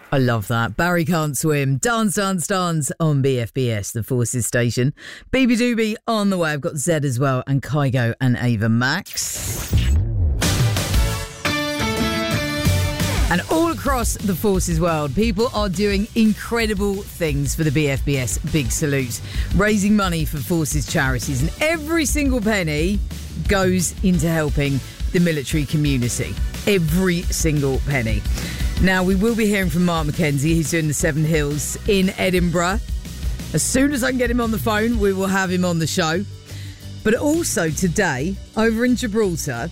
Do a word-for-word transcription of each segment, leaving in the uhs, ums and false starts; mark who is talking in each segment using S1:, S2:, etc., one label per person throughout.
S1: I love that. Barry Can't Swim. Dance, dance, dance on B F B S, the Forces station. Beabadoobee on the way. I've got Zed as well, and Kygo and Ava Max. And all across the Forces world, people are doing incredible things for the B F B S Big Salute, raising money for Forces charities, and every single penny goes into helping the military community. Every single penny. Now, we will be hearing from Mark McKenzie. He's doing the Seven Hills in Edinburgh. As soon as I can get him on the phone, we will have him on the show. But also today, over in Gibraltar,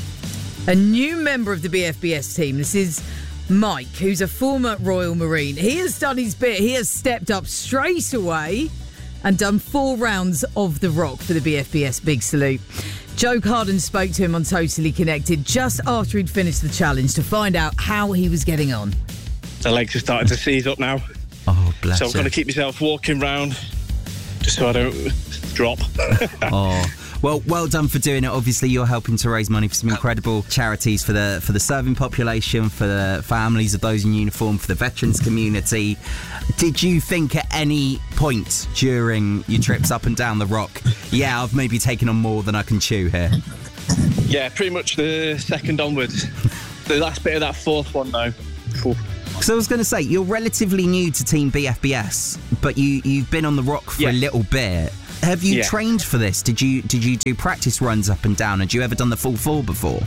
S1: a new member of the B F B S team. This is Mike, who's a former Royal Marine. He has done his bit. He has stepped up straight away and done four rounds of the rock for the B F B S Big Salute. Joe Carden spoke to him on Totally Connected just after he'd finished the challenge to find out how he was getting on.
S2: The legs are starting to seize up now.
S3: Oh, bless
S2: So I've got to keep myself walking round just so I don't drop.
S3: Oh, well, well done for doing it. Obviously, you're helping to raise money for some incredible charities for the for the serving population, for the families of those in uniform, for the veterans community. Did you think at any point during your trips up and down the rock, yeah, I've maybe taken on more than I can chew here?
S2: Yeah, pretty much the second onwards. The last bit of that fourth one, though. Oof.
S3: So I was going to say, you're relatively new to Team B F B S, but you, you've been on the rock for
S2: yeah.
S3: a little bit. Have you
S2: yeah.
S3: trained for this? Did you did you do practice runs up and down? Had you ever done the full four before?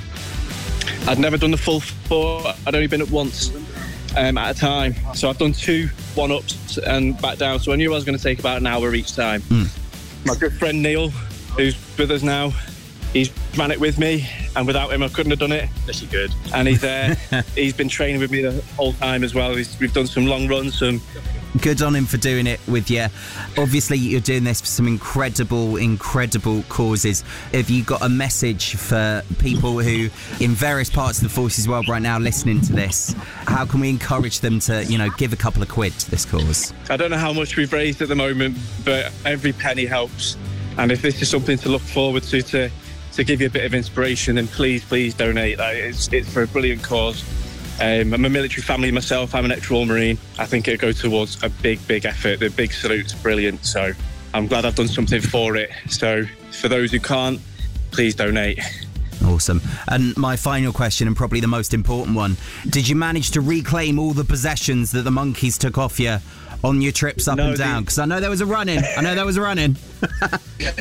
S2: I'd never done the full four. I'd only been up once um, at a time. So I've done two one-ups and back down. So I knew I was going to take about an hour each time. Mm. My good friend Neil, who's with us now, he's ran it with me, and without him I couldn't have done it. Yes, you could. And he's uh, he's been training with me the whole time as well. He's, we've done some long runs, some...
S3: Good on him for doing it with you. Obviously, you're doing this for some incredible, incredible causes. Have you got a message for people who, in various parts of the Forces world right now, listening to this? How can we encourage them to, you know, give a couple of quid to this cause?
S2: I don't know how much we've raised at the moment, but every penny helps. And if this is something to look forward to, to, to give you a bit of inspiration, then please, please donate. Like, it's, it's for a brilliant cause. Um, I'm a military family myself. I'm an ex-Royal Marine. I think it'll go towards a big, big effort. The Big Salute's brilliant, so I'm glad I've done something for it. So for those who can't, please donate.
S3: Awesome. And my final question, and probably the most important one, did you manage to reclaim all the possessions that the monkeys took off you on your trips up
S2: no,
S3: and down? Because I know there was a run-in. I know there was a run-in.
S2: uh,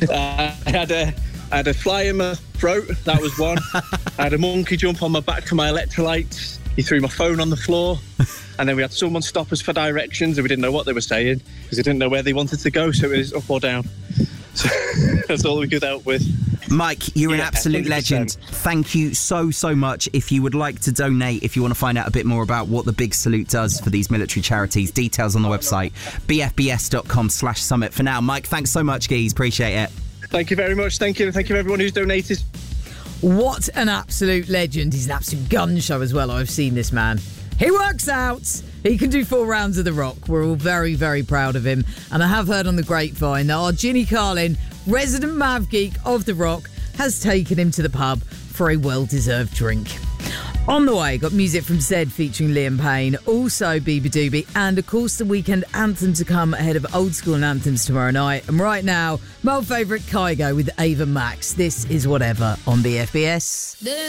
S2: I had a... I had a fly in my throat, that was one. I had a monkey jump on my back for my electrolytes. He threw my phone on the floor. And then we had someone stop us for directions, and we didn't know what they were saying because we didn't know where they wanted to go, so it was up or down. So that's all we could help with.
S3: Mike, you're
S2: yeah,
S3: an absolute
S2: one hundred percent.
S3: legend. Thank you so, so much. If you would like to donate, if you want to find out a bit more about what the Big Salute does for these military charities, details on the website, b f b s dot com slash summit. For now, Mike, thanks so much, Geese. Appreciate it.
S2: Thank you very much. Thank you. Thank you, everyone who's donated.
S1: What an absolute legend. He's an absolute gun show as well. I've seen this man. He works out. He can do four rounds of the rock. We're all very, very proud of him. And I have heard on the grapevine that our Ginny Carlin, resident Mav Geek of the rock, has taken him to the pub for a well-deserved drink. On the way, got music from Zed featuring Liam Payne, also Beabadoobee, and of course the weekend anthem to come ahead of Old School Anthems tomorrow night. And right now, my old favourite Kygo with Ava Max. This is Whatever on B F B S.